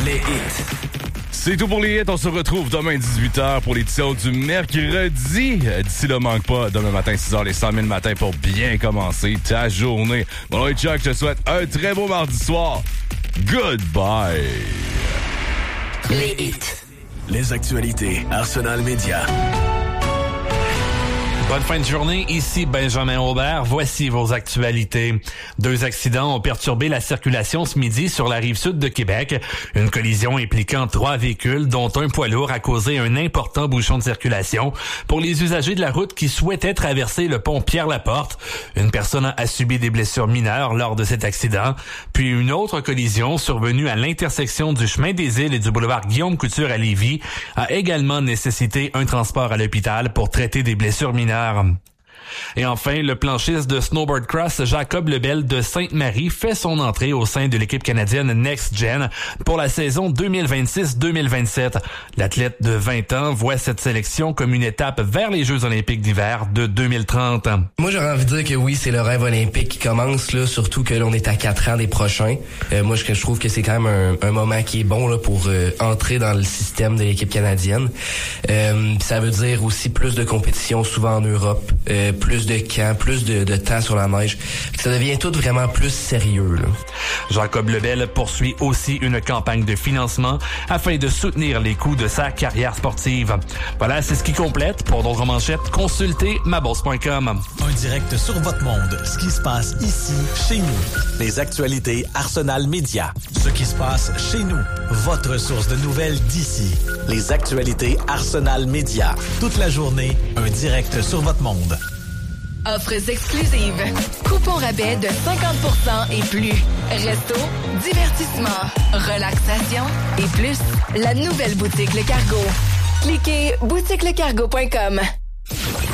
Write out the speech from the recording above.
Les hits. C'est tout pour les hits. On se retrouve demain 18h pour l'édition du mercredi. D'ici là, manque pas. Demain matin, 6h, les 100 000 matin pour bien commencer ta journée. Bon, et Chuck, je te souhaite un très beau mardi soir. Goodbye. Les hits. Les actualités. Arsenal Média. Bonne fin de journée, ici Benjamin Aubert. Voici vos actualités. 2 accidents ont perturbé la circulation ce midi sur la rive sud de Québec. Une collision impliquant 3 véhicules, dont un poids lourd, a causé un important bouchon de circulation pour les usagers de la route qui souhaitaient traverser le pont Pierre-Laporte. Une personne a subi des blessures mineures lors de cet accident. Puis une autre collision survenue à l'intersection du chemin des Îles et du boulevard Guillaume-Couture à Lévis a également nécessité un transport à l'hôpital pour traiter des blessures mineures. Et enfin, le planchiste de snowboard cross Jacob Lebel de Sainte-Marie fait son entrée au sein de l'équipe canadienne Next Gen pour la saison 2026-2027. L'athlète de 20 ans voit cette sélection comme une étape vers les Jeux olympiques d'hiver de 2030. Moi, j'aurais envie de dire que oui, c'est le rêve olympique qui commence, là, surtout que là, on est à 4 ans des prochains. Moi, je trouve que c'est quand même un moment qui est bon là pour entrer dans le système de l'équipe canadienne. Ça veut dire aussi plus de compétition, souvent en Europe, plus de camps, plus de temps sur la neige. Ça devient tout vraiment plus sérieux, là. Jacob Lebel poursuit aussi une campagne de financement afin de soutenir les coûts de sa carrière sportive. Voilà, c'est ce qui complète. Pour d'autres manchettes, consultez mabosse.com. Un direct sur votre monde. Ce qui se passe ici, chez nous. Les actualités Arsenal Média. Ce qui se passe chez nous. Votre source de nouvelles d'ici. Les actualités Arsenal Média. Toute la journée, un direct sur votre monde. Offres exclusives. Coupons rabais de 50% et plus. Resto, divertissement, relaxation et plus. La nouvelle boutique Le Cargo. Cliquez boutiquelecargo.com.